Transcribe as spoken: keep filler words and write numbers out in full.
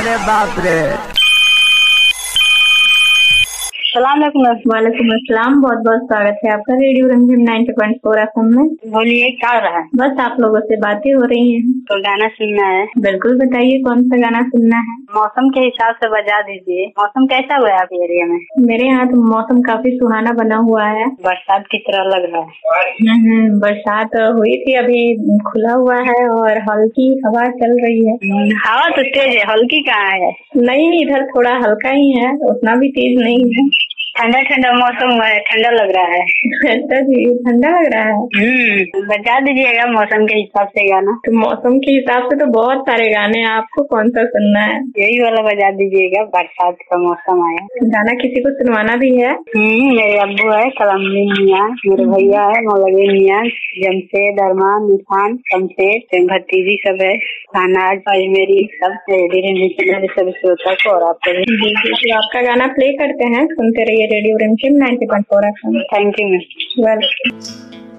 अरे बाप रे। वालेकुम अस्सलाम, बहुत बहुत स्वागत है आपका radio Ranjan ninety point four FM में। बोलिए क्या हो रहा है? बस आप लोगों से बातें हो रही हैं। तो गाना सुनना है? बिल्कुल, बताइए कौन सा गाना सुनना है। मौसम के हिसाब से बजा दीजिए। मौसम कैसा हुआ है आपके एरिया में? मेरे यहाँ तो मौसम काफी सुहाना बना हुआ है। बरसात की तरह लग रहा है। हम्म, बरसात हुई थी, अभी खुला हुआ है और हल्की हवा चल रही है। हवा तो तेज है, हल्की कहाँ है? नहीं, इधर थोड़ा हल्का ही है, उतना भी तेज नहीं है। ठंडा ठंडा मौसम है, ठंडा लग रहा है। अच्छा जी, ठंडा लग रहा है। हम्म, बजा दीजिएगा मौसम के हिसाब से गाना। तो मौसम के हिसाब से तो बहुत सारे गाने हैं, आपको कौन सा सुनना है? यही वाला बजा दीजिएगा, बरसात का मौसम आया। गाना किसी को सुनवाना भी है? हम्म, मेरे अब्बू है, कलमदी मियाँ, मेरे भैया है, मौलवी मियाँ, जमशेद, अरमान, इरफान, शमशेद, भतीजी सब है, खानाज, अजमेरी, सब सब श्रोता को और आपको भी। तो आपका गाना प्ले करते हैं, सुनते रहिए रेडियो रिमझिम ninety point four FM. Thank you ma'am. Welcome.